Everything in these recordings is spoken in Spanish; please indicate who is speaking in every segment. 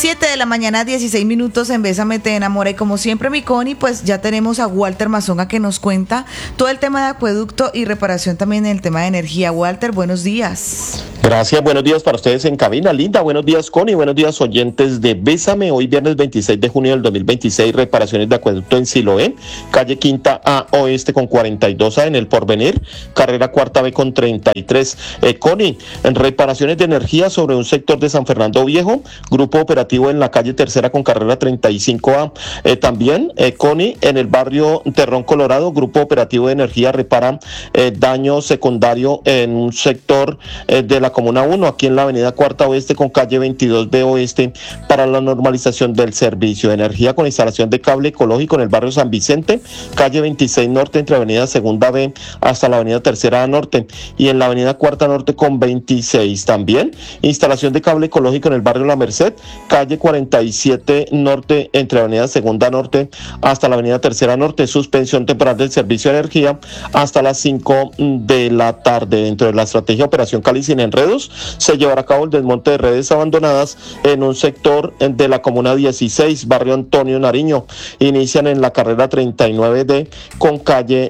Speaker 1: 7 de la mañana, 16 minutos en Bésame Te Enamora. Y como siempre, mi Connie, pues ya tenemos a Walter Mazonga que nos cuenta todo el tema de acueducto y reparación también en el tema de energía. Walter, buenos días.
Speaker 2: Gracias, buenos días para ustedes en cabina. Linda, buenos días, Connie, buenos días, oyentes de Bésame. Hoy viernes 26 de junio del 2026, reparaciones de acueducto en Siloé, calle Quinta A Oeste con 42A en El Porvenir, carrera Cuarta B con 33. Connie, en reparaciones de energía sobre un sector de San Fernando Viejo, grupo operativo en la calle Tercera con carrera 35A. También, Connie, en el barrio Terrón Colorado, grupo operativo de energía repara daño secundario en un sector de la Comuna 1, aquí en la avenida Cuarta Oeste con calle 22B Oeste, para la normalización del servicio de energía con instalación de cable ecológico en el barrio San Vicente, calle 26 Norte, entre avenida Segunda B hasta la avenida Tercera Norte, y en la avenida Cuarta Norte con 26. También, instalación de cable ecológico en el barrio La Merced, calle 47 Norte, entre avenida Segunda Norte hasta la avenida Tercera Norte, suspensión temporal del servicio de energía hasta las 5 de la tarde. Dentro de la estrategia Operación Cali sin enredos, se llevará a cabo el desmonte de redes abandonadas en un sector de la Comuna 16, barrio Antonio Nariño. Inician en la carrera 39D con calle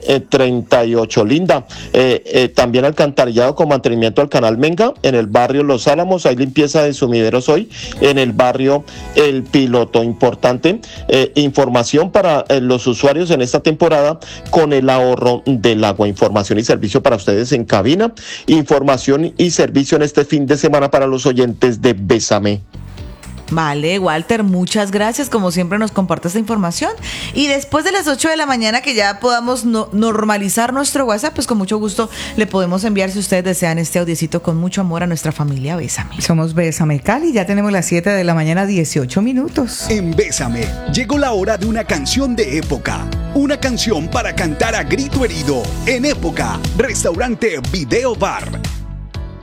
Speaker 2: 38. Linda, también alcantarillado con mantenimiento al canal Menga en el barrio Los Álamos. Hay limpieza de sumideros hoy en el barrio El Piloto. Importante información para los usuarios en esta temporada con el ahorro del agua. Información y servicio para ustedes en cabina. Información y servicio en este fin de semana para los oyentes de Bésame.
Speaker 1: Vale, Walter, muchas gracias. Como siempre nos comparte esta información. Y después de las 8 de la mañana que ya podamos normalizar nuestro WhatsApp, pues con mucho gusto le podemos enviar, si ustedes desean, este audiecito con mucho amor a nuestra familia Bésame.
Speaker 3: Somos Bésame Cali, ya tenemos las 7 de la mañana, 18 minutos.
Speaker 4: En Bésame llegó la hora de una canción de época. Una canción para cantar a grito herido. En Época, restaurante Video Bar.